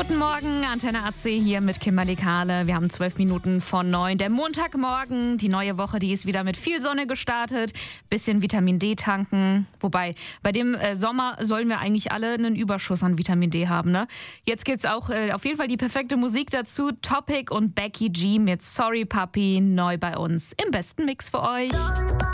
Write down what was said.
Guten Morgen, Antenne AC hier mit Kimberly Kahle. Wir haben 12 Minuten vor 9. Der Montagmorgen, die neue Woche, die ist wieder mit viel Sonne gestartet. Bisschen Vitamin D tanken. Wobei, bei dem Sommer sollen wir eigentlich alle einen Überschuss an Vitamin D haben, ne? Jetzt gibt's auch auf jeden Fall die perfekte Musik dazu. Topic und Becky G mit Sorry Papi neu bei uns im besten Mix für euch.